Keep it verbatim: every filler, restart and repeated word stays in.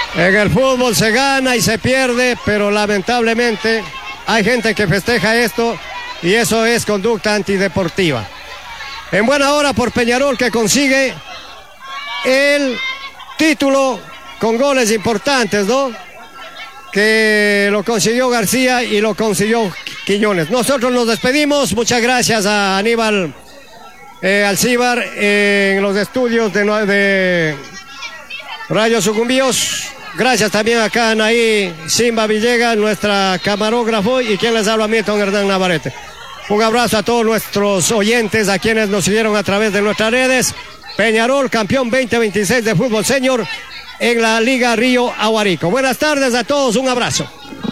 En el fútbol se gana y se pierde, pero lamentablemente hay gente que festeja esto y eso es conducta antideportiva. En buena hora por Peñarol, que consigue el título con goles importantes, ¿no? Que lo consiguió García y lo consiguió Quiñones. Nosotros nos despedimos. Muchas gracias a Aníbal eh, Alcíbar eh, en los estudios de, de Radio Sucumbíos. Gracias también acá a Anaí Simba Villegas, nuestra camarógrafo, y quien les habla, Milton Hernán Navarrete. Un abrazo a todos nuestros oyentes, a quienes nos siguieron a través de nuestras redes. Peñarol, campeón veinte veintiséis de fútbol senior en la Liga Río Aguarico. Buenas tardes a todos, un abrazo.